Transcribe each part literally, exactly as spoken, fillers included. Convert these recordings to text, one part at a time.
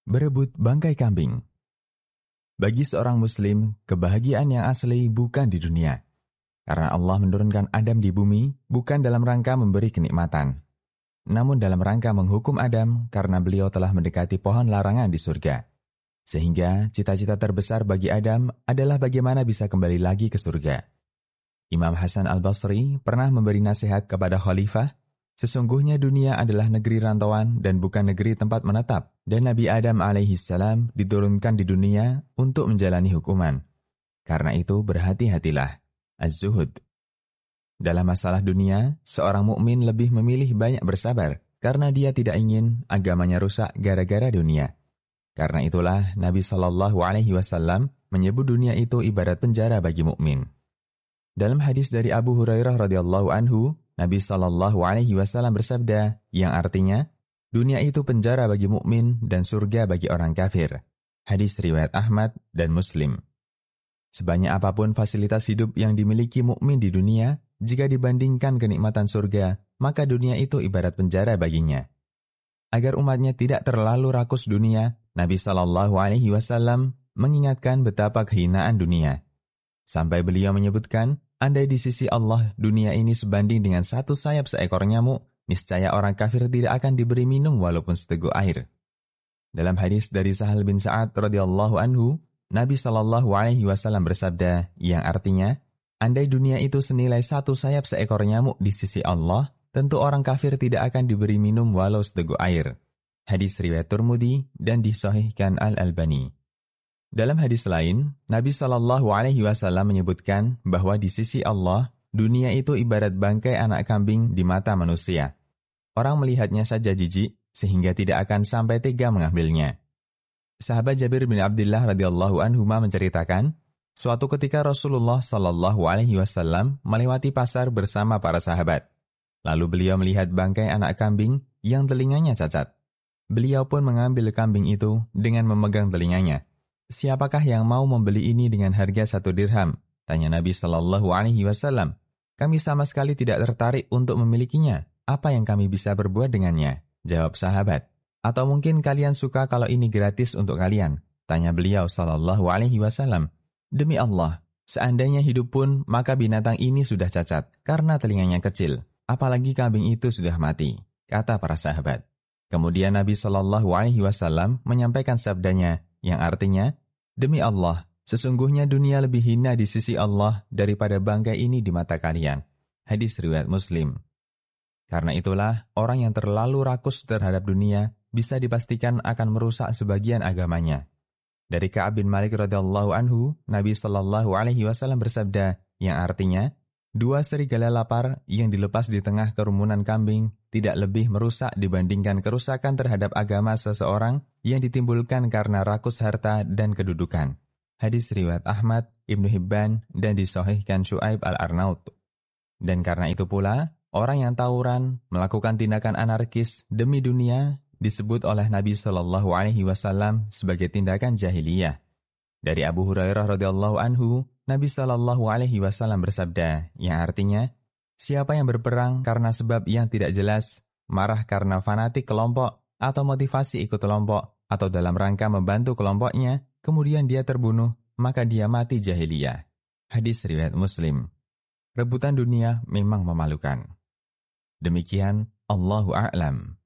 Berebut bangkai kambing. Bagi seorang muslim, kebahagiaan yang asli bukan di dunia. Karena Allah menurunkan Adam di bumi bukan dalam rangka memberi kenikmatan, namun dalam rangka menghukum Adam karena beliau telah mendekati pohon larangan di surga. Sehingga cita-cita terbesar bagi Adam adalah bagaimana bisa kembali lagi ke surga. Imam Hasan al-Basri pernah memberi nasihat kepada khalifah, sesungguhnya dunia adalah negeri rantauan dan bukan negeri tempat menetap, dan Nabi Adam alaihissalam diturunkan di dunia untuk menjalani hukuman. Karena itu berhati-hatilah. Az-Zuhud. Dalam masalah dunia, seorang mukmin lebih memilih banyak bersabar karena dia tidak ingin agamanya rusak gara-gara dunia. Karena itulah Nabi Shallallahu Alaihi Wasallam menyebut dunia itu ibarat penjara bagi mukmin. Dalam hadis dari Abu Hurairah radhiyallahu anhu, Nabi Shallallahu Alaihi Wasallam bersabda, yang artinya dunia itu penjara bagi mukmin dan surga bagi orang kafir. Hadis riwayat Ahmad dan Muslim. Sebanyak apapun fasilitas hidup yang dimiliki mukmin di dunia, jika dibandingkan kenikmatan surga, maka dunia itu ibarat penjara baginya. Agar umatnya tidak terlalu rakus dunia, Nabi Shallallahu Alaihi Wasallam mengingatkan betapa kehinaan dunia. Sampai beliau menyebutkan, andai di sisi Allah dunia ini sebanding dengan satu sayap seekor nyamuk, niscaya orang kafir tidak akan diberi minum walaupun seteguk air. Dalam hadis dari Sahal bin Sa'ad radhiyallahu anhu, Nabi Shallallahu Alaihi Wasallam bersabda, yang artinya, andai dunia itu senilai satu sayap seekor nyamuk di sisi Allah, tentu orang kafir tidak akan diberi minum walau seteguk air. Hadis riwayat Tirmidzi dan disahihkan Al-Albani. Dalam hadis lain, Nabi Shallallahu Alaihi Wasallam menyebutkan bahwa di sisi Allah, dunia itu ibarat bangkai anak kambing di mata manusia. Orang melihatnya saja jijik, sehingga tidak akan sampai tega mengambilnya. Sahabat Jabir bin Abdullah radhiyallahu anhuma menceritakan, suatu ketika Rasulullah Shallallahu Alaihi Wasallam melewati pasar bersama para sahabat. Lalu beliau melihat bangkai anak kambing yang telinganya cacat. Beliau pun mengambil kambing itu dengan memegang telinganya. Siapakah yang mau membeli ini dengan harga satu dirham? Tanya Nabi Shallallahu Alaihi Wasallam. Kami sama sekali tidak tertarik untuk memilikinya. Apa yang kami bisa berbuat dengannya? Jawab sahabat. Atau mungkin kalian suka kalau ini gratis untuk kalian? Tanya beliau Shallallahu Alaihi Wasallam. Demi Allah, seandainya hidup pun, maka binatang ini sudah cacat karena telinganya kecil. Apalagi kambing itu sudah mati, kata para sahabat. Kemudian Nabi Shallallahu Alaihi Wasallam menyampaikan sabdanya, yang artinya, demi Allah, sesungguhnya dunia lebih hina di sisi Allah daripada bangkai ini di mata kalian. Hadis riwayat Muslim. Karena itulah, orang yang terlalu rakus terhadap dunia bisa dipastikan akan merusak sebagian agamanya. Dari Ka'ab bin Malik radhiyallahu anhu, Nabi Shallallahu Alaihi Wasallam bersabda, yang artinya, dua serigala lapar yang dilepas di tengah kerumunan kambing tidak lebih merusak dibandingkan kerusakan terhadap agama seseorang yang ditimbulkan karena rakus harta dan kedudukan. Hadis riwayat Ahmad, Ibnu Hibban, dan disahihkan Syu'aib al-Arnaut. Dan karena itu pula, orang yang tawuran melakukan tindakan anarkis demi dunia disebut oleh Nabi Shallallahu Alaihi Wasallam sebagai tindakan jahiliyah. Dari Abu Hurairah radhiyallahu anhu, Nabi Shallallahu Alaihi Wasallam bersabda, yang artinya, siapa yang berperang karena sebab yang tidak jelas, marah karena fanatik kelompok, atau motivasi ikut kelompok, atau dalam rangka membantu kelompoknya, kemudian dia terbunuh, maka dia mati jahiliyah. Hadis riwayat Muslim. Rebutan dunia memang memalukan. Demikian, Allahu a'lam.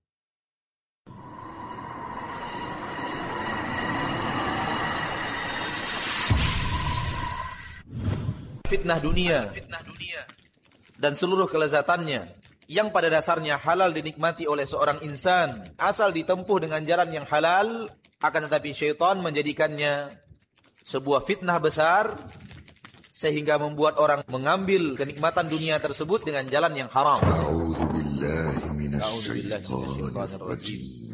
Fitnah dunia dan seluruh kelezatannya yang pada dasarnya halal dinikmati oleh seorang insan asal ditempuh dengan jalan yang halal, akan tetapi syaitan menjadikannya sebuah fitnah besar sehingga membuat orang mengambil kenikmatan dunia tersebut dengan jalan yang haram. A'udzubillahi minasyaitonir rajim.